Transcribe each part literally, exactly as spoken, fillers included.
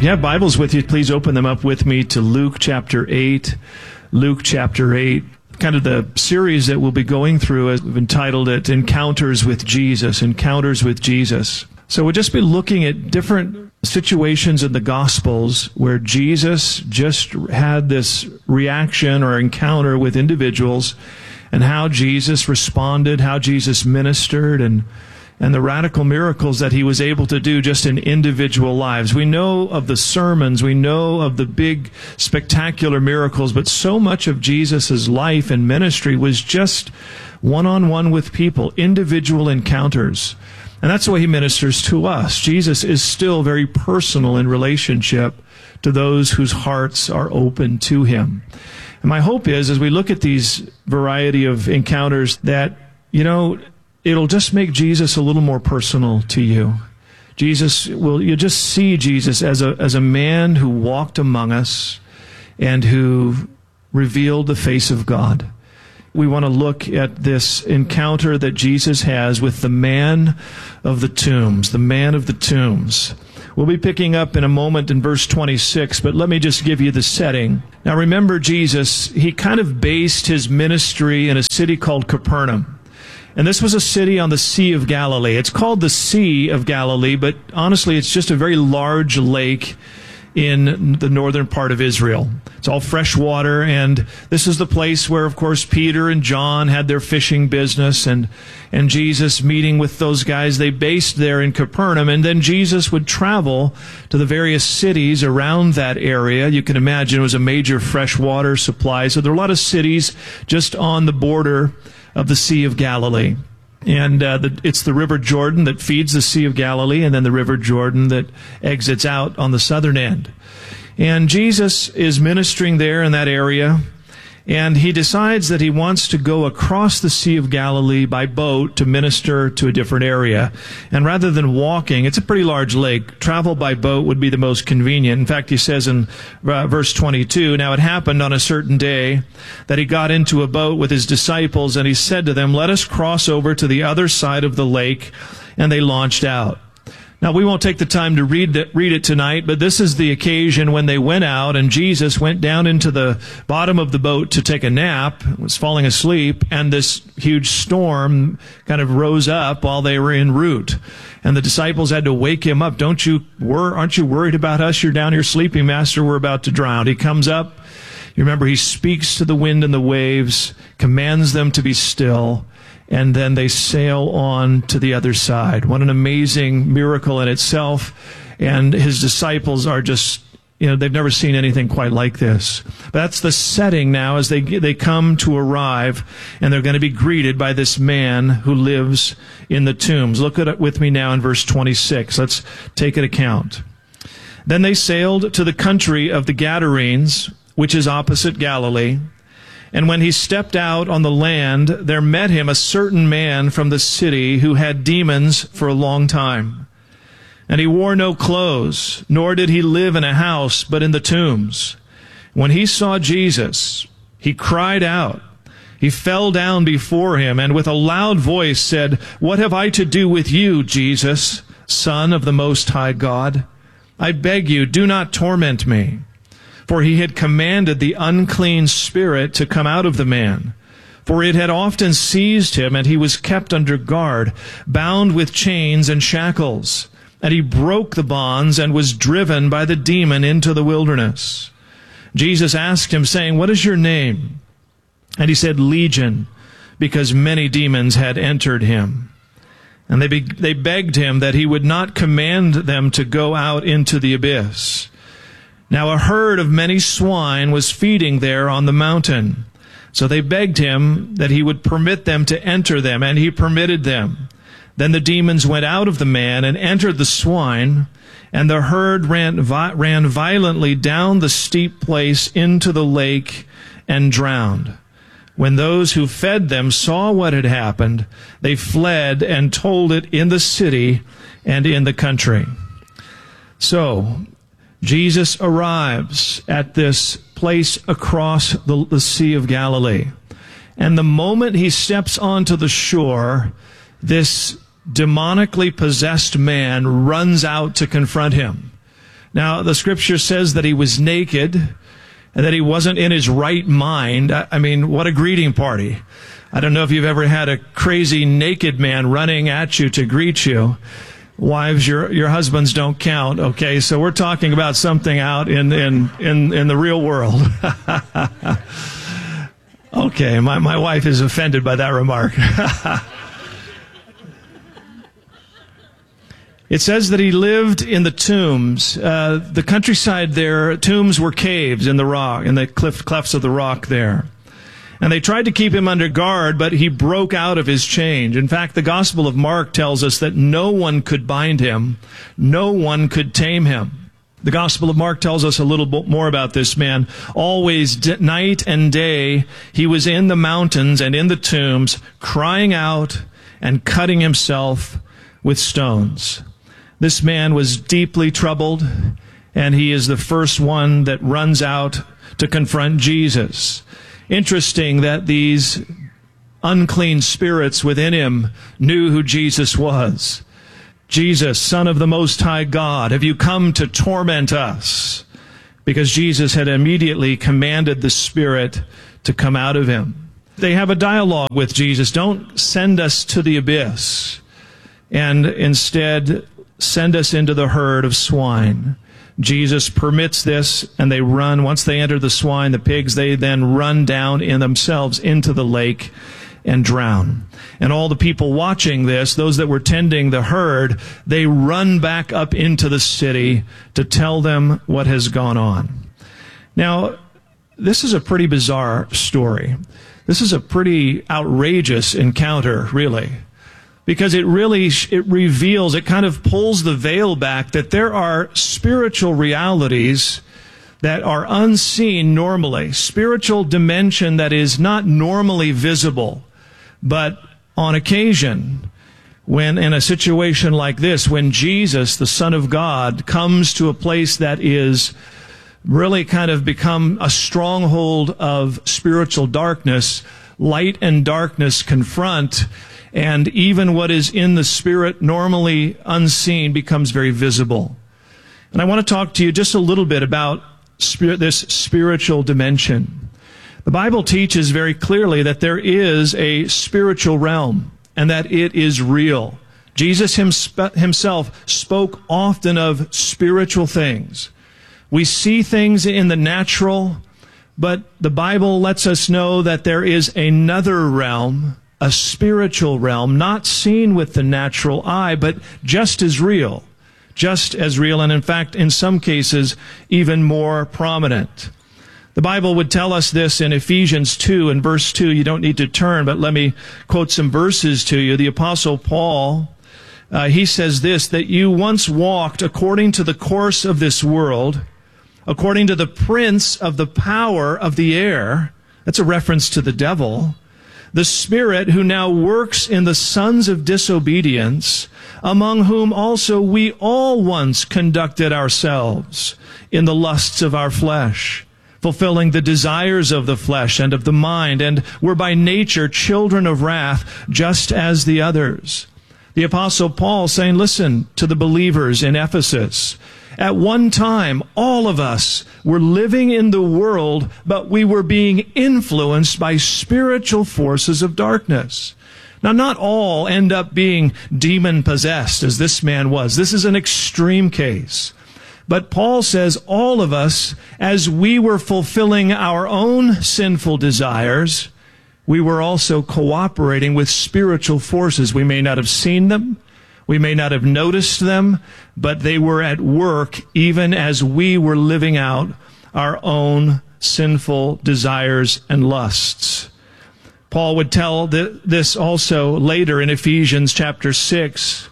If you have Bibles with you, please open them up with me to Luke chapter eight. Luke chapter eight, kind of the series that we'll be going through, as we've entitled it, Encounters with Jesus, Encounters with Jesus. So we'll just be looking at different situations in the Gospels where Jesus just had this reaction or encounter with individuals, and how Jesus responded, how Jesus ministered, and and the radical miracles that he was able to do just in individual lives. We know of the sermons, we know of the big, spectacular miracles, but so much of Jesus' life and ministry was just one-on-one with people, individual encounters. And that's the way he ministers to us. Jesus is still very personal in relationship to those whose hearts are open to him. And my hope is, as we look at these variety of encounters, that, you know, it'll just make Jesus a little more personal to you. Jesus will, you just see Jesus as a, as a man who walked among us and who revealed the face of God. We want to look at this encounter that Jesus has with the man of the tombs, the man of the tombs. We'll be picking up in a moment in verse twenty-six, but let me just give you the setting. Now remember, Jesus, he kind of based his ministry in a city called Capernaum. And this was a city on the Sea of Galilee. It's called the Sea of Galilee, but honestly, it's just a very large lake in the northern part of Israel. It's all fresh water, and this is the place where, of course, Peter and John had their fishing business, and, and Jesus meeting with those guys. They based there in Capernaum, and then Jesus would travel to the various cities around that area. You can imagine it was a major fresh water supply, so there are a lot of cities just on the border of the Sea of Galilee. And uh, the, it's the River Jordan that feeds the Sea of Galilee, and then the River Jordan that exits out on the southern end. And Jesus is ministering there in that area, and he decides that he wants to go across the Sea of Galilee by boat to minister to a different area. And rather than walking, it's a pretty large lake, travel by boat would be the most convenient. In fact, he says in uh, verse twenty-two, "Now it happened on a certain day that he got into a boat with his disciples, and he said to them, 'Let us cross over to the other side of the lake.' And they launched out." Now, we won't take the time to read it, read it tonight, but this is the occasion when they went out, and Jesus went down into the bottom of the boat to take a nap, was falling asleep, and this huge storm kind of rose up while they were en route. And the disciples had to wake him up. Don't you wor- aren't you worried about us? You're down here sleeping, Master. We're about to drown. He comes up. You remember, he speaks to the wind and the waves, commands them to be still, and then they sail on to the other side. What an amazing miracle in itself. And his disciples are just, you know, they've never seen anything quite like this. But that's the setting now as they they come to arrive, and they're going to be greeted by this man who lives in the tombs. Look at it with me now in verse twenty-six. Let's take an account. "Then they sailed to the country of the Gadarenes, which is opposite Galilee. And when he stepped out on the land, there met him a certain man from the city who had demons for a long time. And he wore no clothes, nor did he live in a house, but in the tombs. When he saw Jesus, he cried out. He fell down before him, and with a loud voice said, 'What have I to do with you, Jesus, Son of the Most High God? I beg you, do not torment me.' For he had commanded the unclean spirit to come out of the man. For it had often seized him, and he was kept under guard, bound with chains and shackles. And he broke the bonds and was driven by the demon into the wilderness. Jesus asked him, saying, 'What is your name?' And he said, 'Legion,' because many demons had entered him. And they, be- they begged him that he would not command them to go out into the abyss. Now a herd of many swine was feeding there on the mountain. So they begged him that he would permit them to enter them, and he permitted them. Then the demons went out of the man and entered the swine, and the herd ran, vi- ran violently down the steep place into the lake and drowned. When those who fed them saw what had happened, they fled and told it in the city and in the country." So Jesus arrives at this place across the, the Sea of Galilee. And the moment he steps onto the shore, this demonically possessed man runs out to confront him. Now, the scripture says that he was naked and that he wasn't in his right mind. I, I mean, what a greeting party. I don't know if you've ever had a crazy naked man running at you to greet you. Wives, your your husbands don't count, okay? So we're talking about something out in in in, in the real world. Okay, my, my wife is offended by that remark. It says that he lived in the tombs. Uh, the countryside there, tombs were caves in the rock, in the cliff, clefts of the rock there. And they tried to keep him under guard, but he broke out of his chains. In fact, the Gospel of Mark tells us that no one could bind him. No one could tame him. The Gospel of Mark tells us a little bit more about this man. Always, d- night and day, he was in the mountains and in the tombs, crying out and cutting himself with stones. This man was deeply troubled, and he is the first one that runs out to confront Jesus. Interesting that these unclean spirits within him knew who Jesus was. Jesus, Son of the Most High God, have you come to torment us? Because Jesus had immediately commanded the spirit to come out of him. They have a dialogue with Jesus. Don't send us to the abyss, and instead send us into the herd of swine. Jesus permits this, and they run. Once they enter the swine, the pigs, they then run down in themselves into the lake and drown. And all the people watching this, those that were tending the herd, they run back up into the city to tell them what has gone on. Now, this is a pretty bizarre story. This is a pretty outrageous encounter, really. Because it really, it reveals, it kind of pulls the veil back that there are spiritual realities that are unseen normally. Spiritual dimension that is not normally visible. But on occasion, when in a situation like this, when Jesus, the Son of God, comes to a place that is really kind of become a stronghold of spiritual darkness, light and darkness confront, and even what is in the spirit normally unseen becomes very visible. And I want to talk to you just a little bit about spirit, this spiritual dimension. The Bible teaches very clearly that there is a spiritual realm and that it is real. Jesus himself spoke often of spiritual things. We see things in the natural, but the Bible lets us know that there is another realm, a spiritual realm, not seen with the natural eye, but just as real, just as real, and in fact, in some cases, even more prominent. The Bible would tell us this in Ephesians two and verse two. You don't need to turn, but let me quote some verses to you. The Apostle Paul, uh, he says this, that you once walked according to the course of this world, according to the prince of the power of the air. That's a reference to the devil. The Spirit who now works in the sons of disobedience, among whom also we all once conducted ourselves in the lusts of our flesh, fulfilling the desires of the flesh and of the mind, and were by nature children of wrath, just as the others. The Apostle Paul saying, listen to the believers in Ephesus. At one time, all of us were living in the world, but we were being influenced by spiritual forces of darkness. Now, not all end up being demon-possessed, as this man was. This is an extreme case. But Paul says all of us, as we were fulfilling our own sinful desires, we were also cooperating with spiritual forces. We may not have seen them. We may not have noticed them, but they were at work even as we were living out our own sinful desires and lusts. Paul would tell this also later in Ephesians chapter six.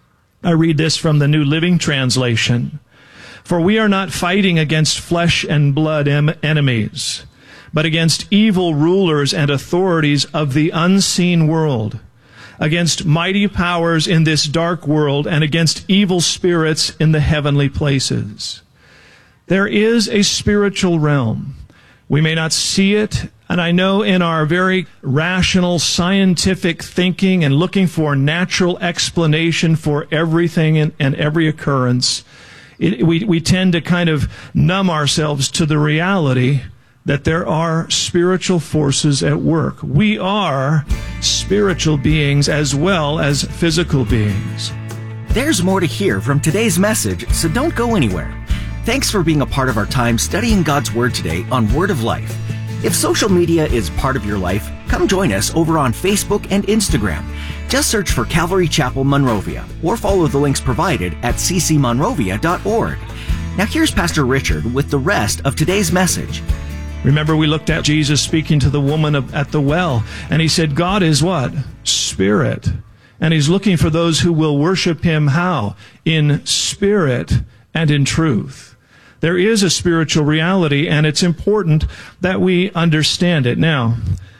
I read this from the New Living Translation. For we are not fighting against flesh and blood em- enemies, but against evil rulers and authorities of the unseen world, against mighty powers in this dark world, and against evil spirits in the heavenly places. There is a spiritual realm. We may not see it, and I know in our very rational, scientific thinking and looking for natural explanation for everything and, and every occurrence, it, we, we tend to kind of numb ourselves to the reality that there are spiritual forces at work. We are spiritual beings as well as physical beings. There's more to hear from today's message, so don't go anywhere. Thanks for being a part of our time studying God's Word today on Word of Life. If social media is part of your life, come join us over on Facebook and Instagram. Just search for Calvary Chapel Monrovia or follow the links provided at c c monrovia dot org. Now here's Pastor Richard with the rest of today's message. Remember, we looked at Jesus speaking to the woman at the well, and he said, God is what? Spirit. And he's looking for those who will worship him how? In spirit and in truth. There is a spiritual reality, and it's important that we understand it. Now,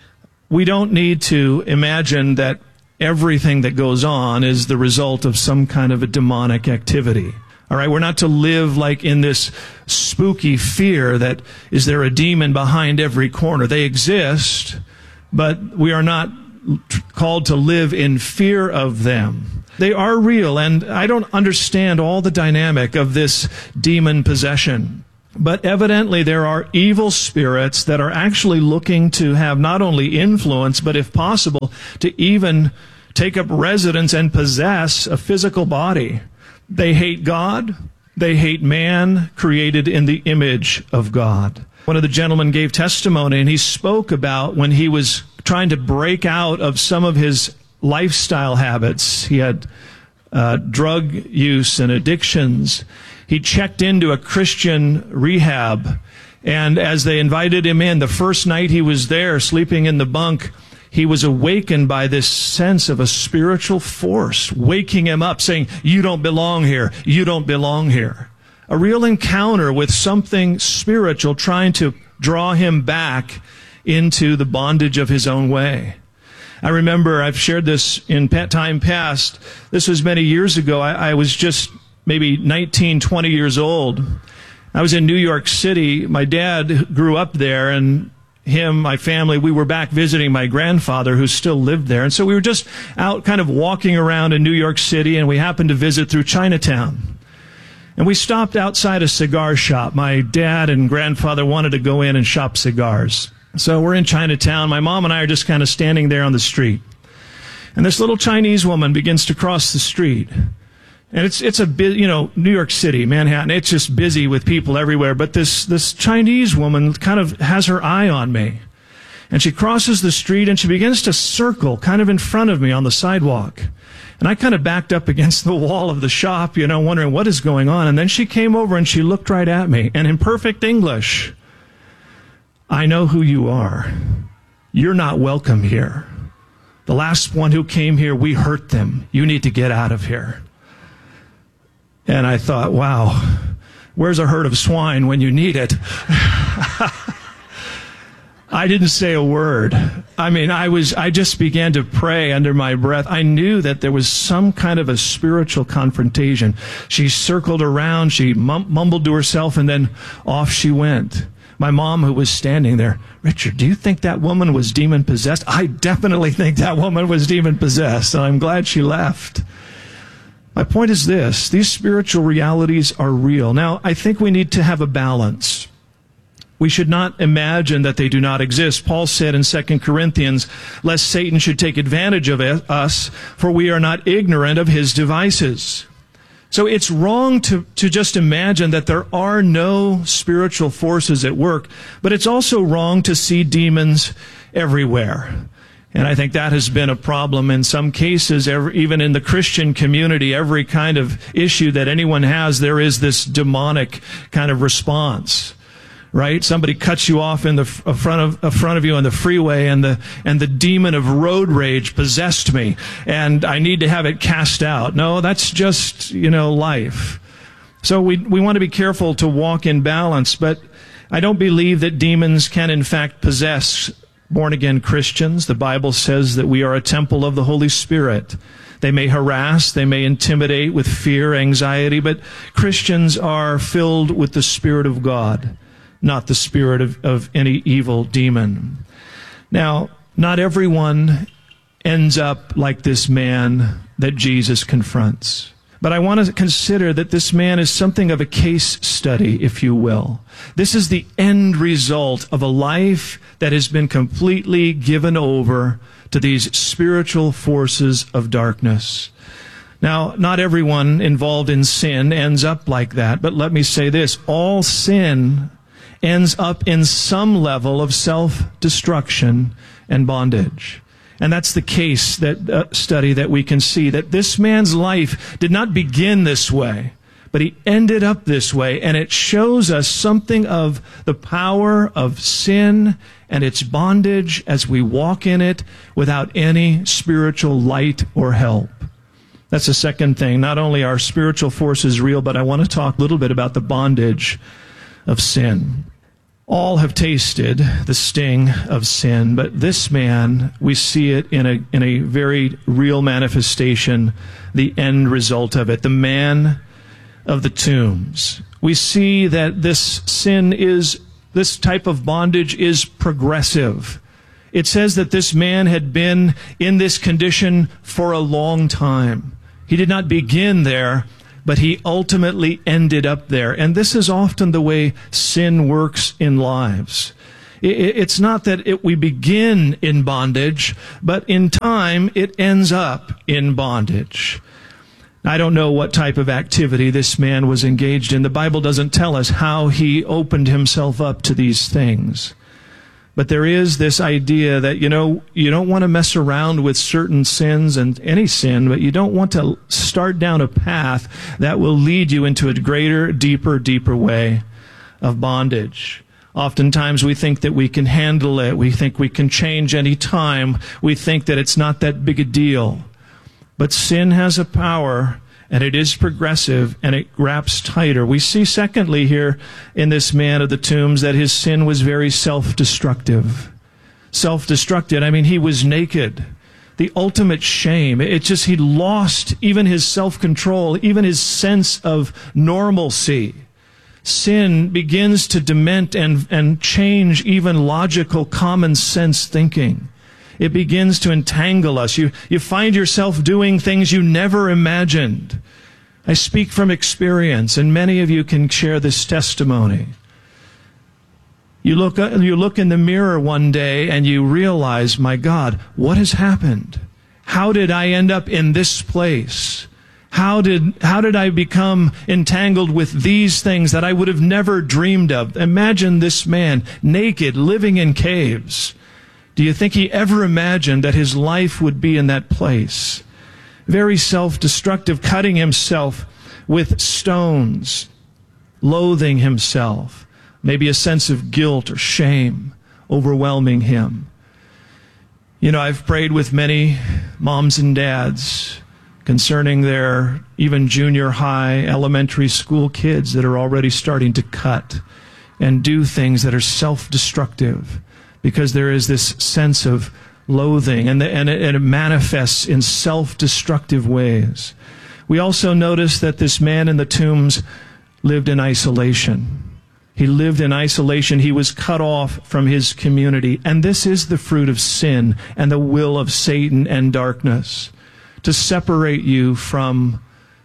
we don't need to imagine that everything that goes on is the result of some kind of a demonic activity. All right, we're not to live like in this spooky fear that is there a demon behind every corner. They exist, but we are not called to live in fear of them. They are real, and I don't understand all the dynamic of this demon possession. But evidently there are evil spirits that are actually looking to have not only influence, but if possible, to even take up residence and possess a physical body. They hate God. They hate man created in the image of God. One of the gentlemen gave testimony, and he spoke about when he was trying to break out of some of his lifestyle habits. He had uh, drug use and addictions. He checked into a Christian rehab, and as they invited him in, the first night he was there, sleeping in the bunk, he was awakened by this sense of a spiritual force, waking him up, saying, you don't belong here, you don't belong here. A real encounter with something spiritual trying to draw him back into the bondage of his own way. I remember, I've shared this in time past, this was many years ago. I, I was just maybe nineteen, twenty years old. I was in New York City. My dad grew up there, and him, my family, we were back visiting my grandfather who still lived there. And so we were just out kind of walking around in New York City, and we happened to visit through Chinatown. And we stopped outside a cigar shop. My dad and grandfather wanted to go in and shop cigars. So we're in Chinatown. My mom and I are just kind of standing there on the street. And this little Chinese woman begins to cross the street. And it's it's a bit, you know, New York City, Manhattan, it's just busy with people everywhere. But this, this Chinese woman kind of has her eye on me. And she crosses the street and she begins to circle kind of in front of me on the sidewalk. And I kind of backed up against the wall of the shop, you know, wondering what is going on. And then she came over and she looked right at me. And in perfect English, I know who you are. You're not welcome here. The last one who came here, we hurt them. You need to get out of here. And I thought, wow, where's a herd of swine when you need it? I didn't say a word. I mean, I was, I just began to pray under my breath. I knew that there was some kind of a spiritual confrontation. She circled around, she mum- mumbled to herself, and then off she went. My mom, who was standing there, Richard, do you think that woman was demon-possessed? I definitely think that woman was demon-possessed, and I'm glad she left. My point is this, these spiritual realities are real. Now, I think we need to have a balance. We should not imagine that they do not exist. Paul said in Second Corinthians, lest Satan should take advantage of us, for we are not ignorant of his devices. So it's wrong to, to just imagine that there are no spiritual forces at work, but it's also wrong to see demons everywhere. And I think that has been a problem in some cases, every, even in the Christian community. Every kind of issue that anyone has, there is this demonic kind of response, right? Somebody cuts you off in the front of, in front of you on the freeway, and the and the demon of road rage possessed me, and I need to have it cast out. No, that's just, you know, life. So we we want to be careful to walk in balance, but I don't believe that demons can in fact possess born-again Christians. The Bible says that we are a temple of the Holy Spirit. They may harass, they may intimidate with fear, anxiety, but Christians are filled with the Spirit of God, not the spirit of, of any evil demon. Now, not everyone ends up like this man that Jesus confronts. But I want to consider that this man is something of a case study, if you will. This is the end result of a life that has been completely given over to these spiritual forces of darkness. Now, not everyone involved in sin ends up like that, but let me say this. All sin ends up in some level of self-destruction and bondage. And that's the case that uh, study that we can see, that this man's life did not begin this way, but he ended up this way. And it shows us something of the power of sin and its bondage as we walk in it without any spiritual light or help. That's the second thing. Not only are spiritual forces real, but I want to talk a little bit about the bondage of sin. All have tasted the sting of sin, but this man, we see it in a in a very real manifestation, the end result of it, the man of the tombs. We see that this sin is, this type of bondage is progressive. It says that this man had been in this condition for a long time. He did not begin there, but he ultimately ended up there. And this is often the way sin works in lives. It's not that it, we begin in bondage, but in time it ends up in bondage. I don't know what type of activity this man was engaged in. The Bible doesn't tell us how he opened himself up to these things. But there is this idea that, you know, you don't want to mess around with certain sins and any sin, but you don't want to start down a path that will lead you into a greater, deeper, deeper way of bondage. Oftentimes we think that we can handle it. We think we can change any time. We think that it's not that big a deal. But sin has a power, and it is progressive, and it wraps tighter. We see, secondly, here in this man of the tombs, that his sin was very self-destructive. Self-destructed, I mean, he was naked. The ultimate shame. It just, he lost even his self-control, even his sense of normalcy. Sin begins to dement and, and change even logical, common sense thinking. It begins to entangle us. You, you find yourself doing things you never imagined. I speak from experience, and many of you can share this testimony. You look, you look in the mirror one day and you realize, my God, what has happened? How did I end up in this place? How did, how did I become entangled with these things that I would have never dreamed of? Imagine this man, naked, living in caves. Do you think he ever imagined that his life would be in that place? Very self-destructive, cutting himself with stones, loathing himself, maybe a sense of guilt or shame overwhelming him. You know, I've prayed with many moms and dads concerning their even junior high, elementary school kids that are already starting to cut and do things that are self-destructive, because there is this sense of loathing, and, the, and, it, and it manifests in self-destructive ways. We also notice that this man in the tombs lived in isolation. He lived in isolation. He was cut off from his community. And this is the fruit of sin and the will of Satan and darkness, to separate you from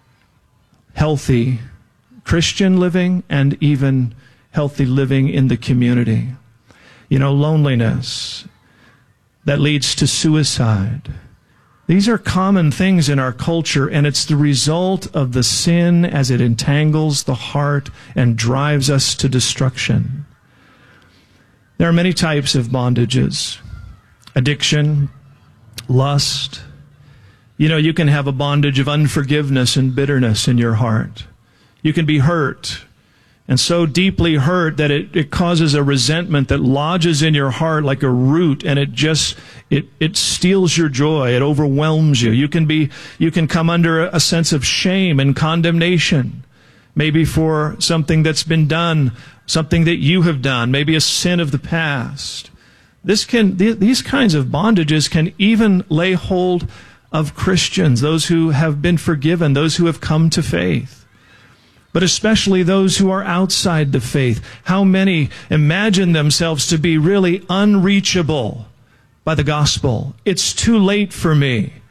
healthy Christian living and even healthy living in the community. You know, loneliness that leads to suicide. These are common things in our culture, and it's the result of the sin as it entangles the heart and drives us to destruction. There are many types of bondages. Addiction, lust. You know, you can have a bondage of unforgiveness and bitterness in your heart. You can be hurt, and so deeply hurt that it, it causes a resentment that lodges in your heart like a root, and it just, it, it steals your joy. It overwhelms you. You can be, you can come under a sense of shame and condemnation, maybe for something that's been done, something that you have done, maybe a sin of the past. This can, these kinds of bondages can even lay hold of Christians, those who have been forgiven, those who have come to faith. But especially those who are outside the faith. How many imagine themselves to be really unreachable by the gospel? It's too late for me.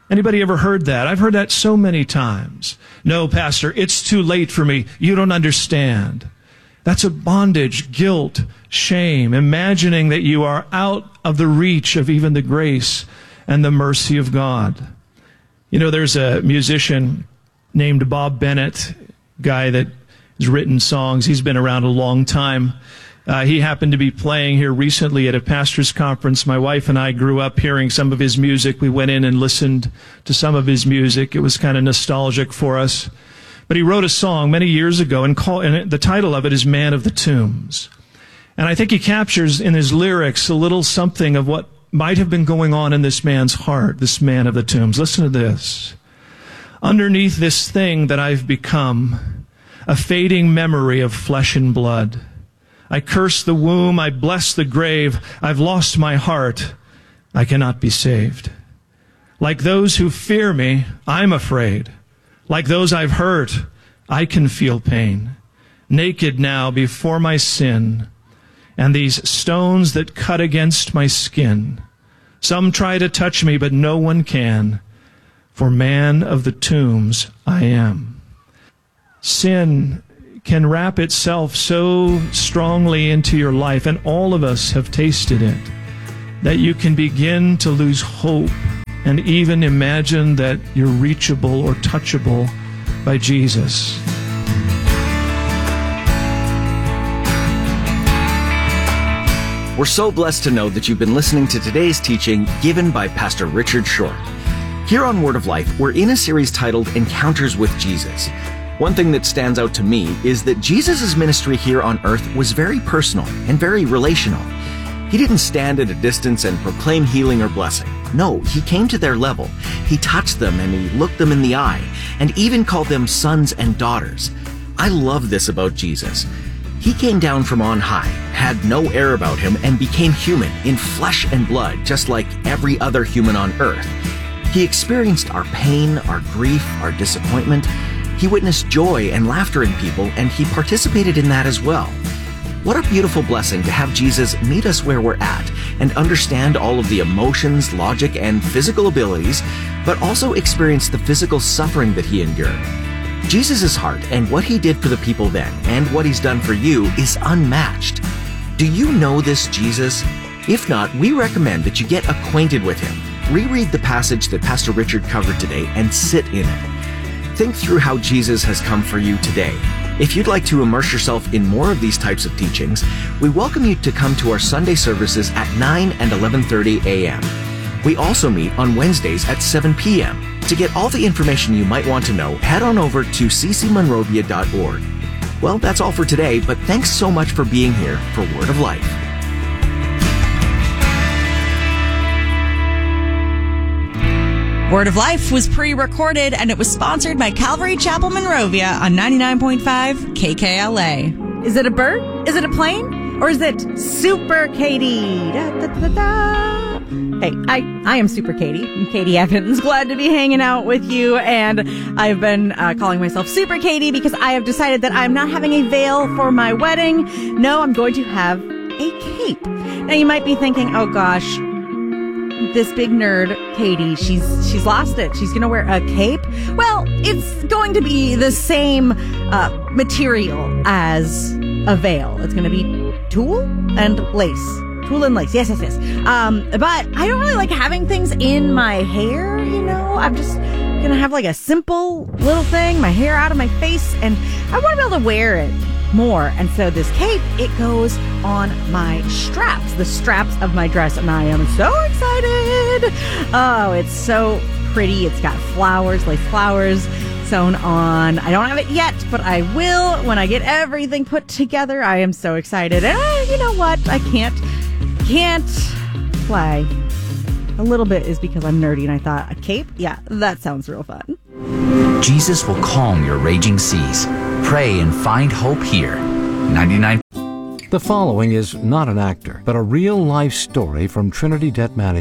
Anybody ever heard that? I've heard that so many times. No, Pastor, it's too late for me. You don't understand. That's a bondage, guilt, shame, imagining that you are out of the reach of even the grace and the mercy of God. You know, there's a musician named Bob Bennett, guy that has written songs. He's been around a long time. Uh, he happened to be playing here recently at a pastor's conference. My wife and I grew up hearing some of his music. We went in and listened to some of his music. It was kind of nostalgic for us. But he wrote a song many years ago, and, call, and the title of it is Man of the Tombs. And I think he captures in his lyrics a little something of what might have been going on in this man's heart, this man of the tombs. Listen to this. Underneath this thing that I've become, a fading memory of flesh and blood. I curse the womb, I bless the grave, I've lost my heart, I cannot be saved. Like those who fear me, I'm afraid. Like those I've hurt, I can feel pain. Naked now before my sin, and these stones that cut against my skin. Some try to touch me, but no one can, for man of the tombs I am. Sin can wrap itself so strongly into your life, and all of us have tasted it, that you can begin to lose hope and even imagine that you're reachable or touchable by Jesus. We're so blessed to know that you've been listening to today's teaching given by Pastor Richard Short. Here on Word of Life, we're in a series titled Encounters with Jesus. One thing that stands out to me is that Jesus' ministry here on earth was very personal and very relational. He didn't stand at a distance and proclaim healing or blessing. No, he came to their level. He touched them and he looked them in the eye and even called them sons and daughters. I love this about Jesus. He came down from on high, had no air about him, and became human in flesh and blood, just like every other human on earth. He experienced our pain, our grief, our disappointment. He witnessed joy and laughter in people, and he participated in that as well. What a beautiful blessing to have Jesus meet us where we're at and understand all of the emotions, logic, and physical abilities, but also experience the physical suffering that he endured. Jesus' heart and what he did for the people then and what he's done for you is unmatched. Do you know this Jesus? If not, we recommend that you get acquainted with him. Reread the passage that Pastor Richard covered today and sit in it. Think through how Jesus has come for you today. If you'd like to immerse yourself in more of these types of teachings, we welcome you to come to our Sunday services at nine and eleven thirty a.m. We also meet on Wednesdays at seven p.m. To get all the information you might want to know, head on over to c c monrovia dot org. Well, that's all for today, but thanks so much for being here for Word of Life. Word of Life was pre-recorded and it was sponsored by Calvary Chapel Monrovia on ninety-nine point five K K L A. Is it a bird? Is it a plane? Or is it Super Katie? Da, da, da, da. Hey, I, I am Super Katie. I'm Katie Evans. Glad to be hanging out with you. And I've been uh, calling myself Super Katie because I have decided that I'm not having a veil for my wedding. No, I'm going to have a cape. Now you might be thinking, oh gosh, this big nerd, Katie, she's she's lost it. She's going to wear a cape. Well, it's going to be the same uh, material as a veil. It's going to be tulle and lace. Tulle and lace. Yes, yes, yes. Um, but I don't really like having things in my hair, you know. I'm just going to have like a simple little thing, my hair out of my face, and I want to be able to wear it more. And so this cape, it goes on my straps, the straps of my dress, and I am so excited. Oh, it's so pretty. It's got flowers, lace flowers sewn on. I don't have it yet, but I will when I get everything put together. I am so excited. And uh, you know what? I can't, can't play. A little bit is because I'm nerdy and I thought, a cape? Yeah, that sounds real fun. Jesus will calm your raging seas. Pray and find hope here. ninety-nine. The following is not an actor, but a real-life story from Trinity Debt Management.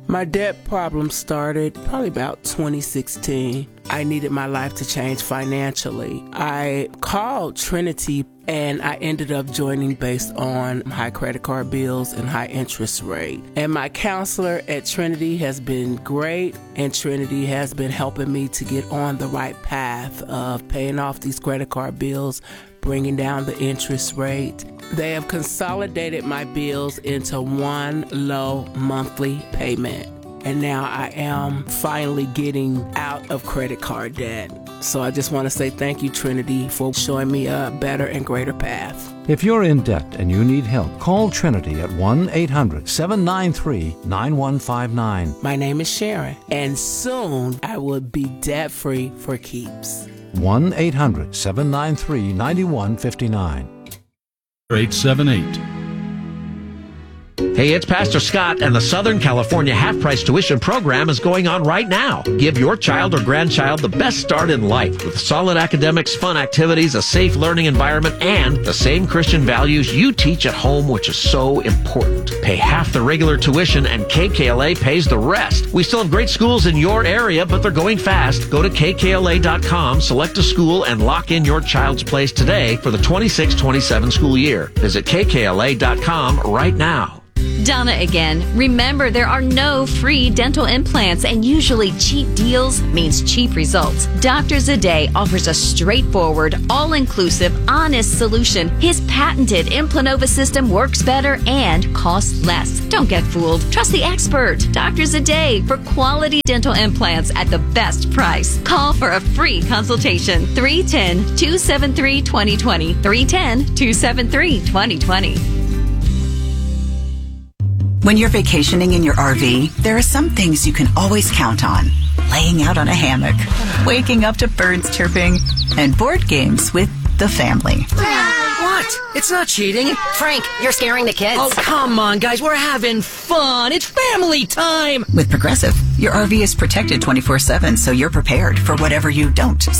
My debt problem started probably about twenty sixteen. I needed my life to change financially. I called Trinity and I ended up joining based on high credit card bills and high interest rate. And my counselor at Trinity has been great, and Trinity has been helping me to get on the right path of paying off these credit card bills, bringing down the interest rate. They have consolidated my bills into one low monthly payment. And now I am finally getting out of credit card debt. So I just want to say thank you, Trinity, for showing me a better and greater path. If you're in debt and you need help, call Trinity at one eight hundred seven nine three nine one five nine. My name is Sharon, and soon I will be debt-free for keeps. one eight hundred seven nine three nine one five nine. eight seven eight. Hey, it's Pastor Scott, and the Southern California half-price tuition program is going on right now. Give your child or grandchild the best start in life with solid academics, fun activities, a safe learning environment, and the same Christian values you teach at home, which is so important. Pay half the regular tuition, and K K L A pays the rest. We still have great schools in your area, but they're going fast. Go to K K L A dot com, select a school, and lock in your child's place today for the twenty-six twenty-seven school year. Visit K K L A dot com right now. Donna again. Remember, there are no free dental implants, and usually cheap deals means cheap results. Doctors A Day offers a straightforward, all-inclusive, honest solution. His patented Implanova system works better and costs less. Don't get fooled. Trust the expert. Doctors A Day for quality dental implants at the best price. Call for a free consultation. three one zero, two seven three, two zero two zero. three one zero, two seven three, two zero two zero. When you're vacationing in your R V, there are some things you can always count on. Laying out on a hammock, waking up to birds chirping, and board games with the family. What? It's not cheating. Frank, you're scaring the kids. Oh, come on, guys. We're having fun. It's family time. With Progressive, your R V is protected twenty-four seven, so you're prepared for whatever you don't